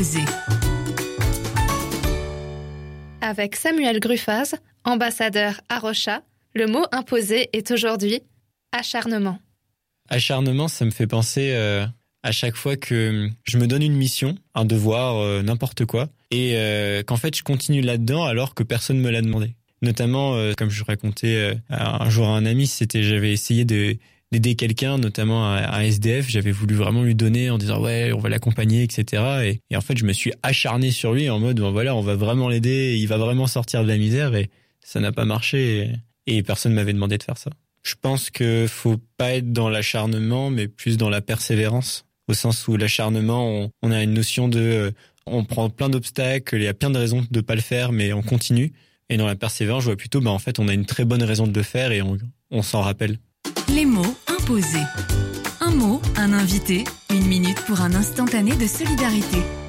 imposé. Avec Samuel Gruffaz, ambassadeur à Rocha, le mot imposé est aujourd'hui acharnement. Acharnement, ça me fait penser à chaque fois que je me donne une mission, un devoir, n'importe quoi, et qu'en fait je continue là-dedans alors que personne me l'a demandé. Notamment, comme je racontais un jour à un ami, j'avais essayé d'aider quelqu'un, notamment un SDF, j'avais voulu vraiment lui donner en disant ouais, on va l'accompagner, etc. Et en fait, je me suis acharné sur lui en mode bon, voilà, on va vraiment l'aider, il va vraiment sortir de la misère, et ça n'a pas marché et personne m'avait demandé de faire ça. Je pense que faut pas être dans l'acharnement, mais plus dans la persévérance, au sens où l'acharnement, on a une notion de on prend plein d'obstacles, il y a plein de raisons de pas le faire, mais on continue. Et dans la persévérance, je vois plutôt en fait, on a une très bonne raison de le faire et on s'en rappelle. Les mots imposés. Un mot, un invité, 1 minute pour un instantané de solidarité.